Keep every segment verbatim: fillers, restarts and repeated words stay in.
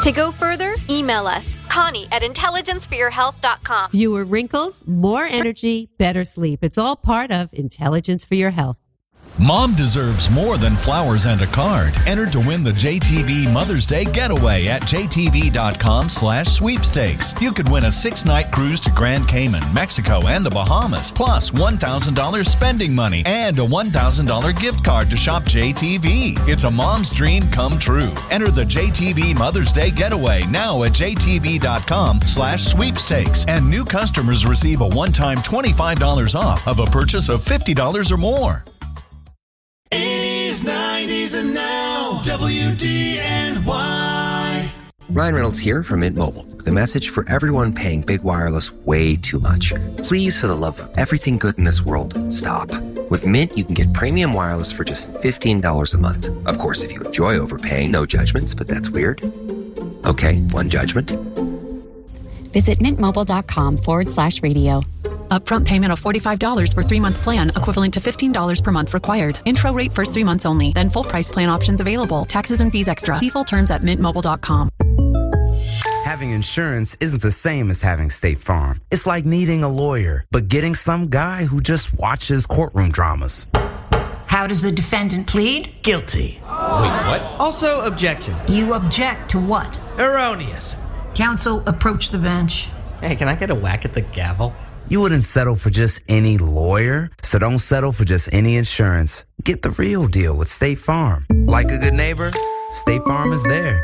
To go further, email us, Connie at intelligence for your health dot com. Fewer wrinkles, more energy, better sleep. It's all part of Intelligence for Your Health. Mom deserves more than flowers and a card. Enter to win the J T V Mother's Day Getaway at jtv.com slash sweepstakes. You could win a six-night cruise to Grand Cayman, Mexico, and the Bahamas, plus one thousand dollars spending money and a one thousand dollars gift card to shop J T V. It's a mom's dream come true. Enter the J T V Mother's Day Getaway now at jtv.com slash sweepstakes. And new customers receive a one-time twenty-five dollars off of a purchase of fifty dollars or more. eighties, nineties, and now, W D N Y. Ryan Reynolds here from Mint Mobile with a message for everyone paying big wireless way too much. Please, for the love of everything good in this world, stop. With Mint, you can get premium wireless for just fifteen dollars a month. Of course, if you enjoy overpaying, no judgments, but that's weird. Okay, one judgment. Visit mintmobile.com forward slash radio. Upfront payment of forty-five dollars for three-month plan, equivalent to fifteen dollars per month required. Intro rate first three months only. Then full price plan options available. Taxes and fees extra. See full terms at mint mobile dot com. Having insurance isn't the same as having State Farm. It's like needing a lawyer, but getting some guy who just watches courtroom dramas. How does the defendant plead? Guilty. Wait, what? Also, objection. You object to what? Erroneous. Counsel, approach the bench. Hey, can I get a whack at the gavel? You wouldn't settle for just any lawyer, so don't settle for just any insurance. Get the real deal with State Farm. Like a good neighbor, State Farm is there.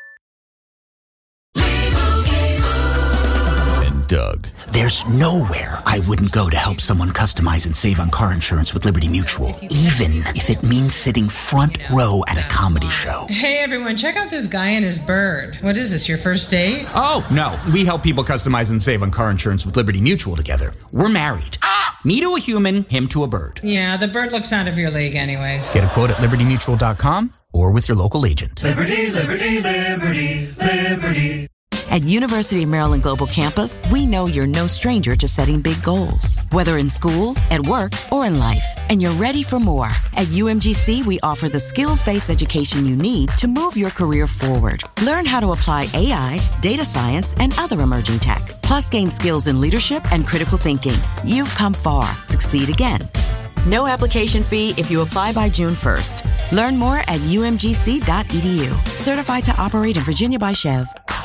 And Doug. There's nowhere I wouldn't go to help someone customize and save on car insurance with Liberty Mutual, even if it means sitting front row at a comedy show. Hey everyone, check out this guy and his bird. What is this, your first date? Oh, no. We help people customize and save on car insurance with Liberty Mutual together. We're married. Me to a human, him to a bird. Yeah, the bird looks out of your league anyways. Get a quote at liberty mutual dot com or with your local agent. Liberty, liberty, liberty, liberty. At University of Maryland Global Campus, we know you're no stranger to setting big goals, whether in school, at work, or in life. And you're ready for more. At U M G C, we offer the skills-based education you need to move your career forward. Learn how to apply A I, data science, and other emerging tech. Plus, gain skills in leadership and critical thinking. You've come far. Succeed again. No application fee if you apply by June first. Learn more at u m g c dot e d u. Certified to operate in Virginia by Chev.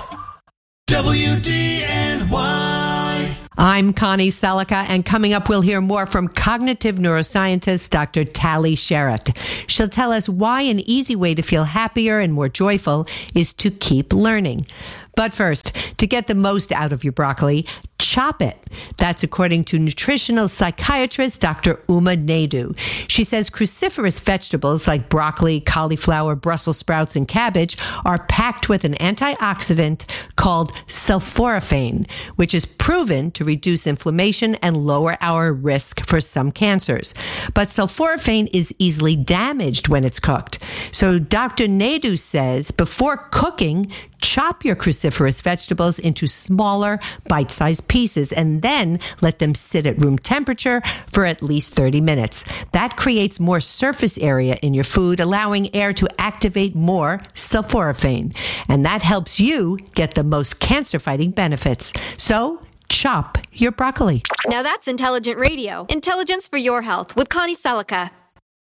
W D N Y. I'm Connie Selica, and coming up, we'll hear more from cognitive neuroscientist Doctor Tali Sharot. She'll tell us why an easy way to feel happier and more joyful is to keep learning. But first, to get the most out of your broccoli, chop it. That's according to nutritional psychiatrist Doctor Uma Naidu. She says cruciferous vegetables like broccoli, cauliflower, Brussels sprouts, and cabbage are packed with an antioxidant called sulforaphane, which is proven to reduce inflammation and lower our risk for some cancers. But sulforaphane is easily damaged when it's cooked. So Doctor Naidu says before cooking, chop your cruciferous vegetables into smaller, bite-sized pieces and then let them sit at room temperature for at least thirty minutes. That creates more surface area in your food, allowing air to activate more sulforaphane. And that helps you get the most cancer-fighting benefits. So, chop your broccoli. Now that's intelligent radio. Intelligence for your health with Connie Selica.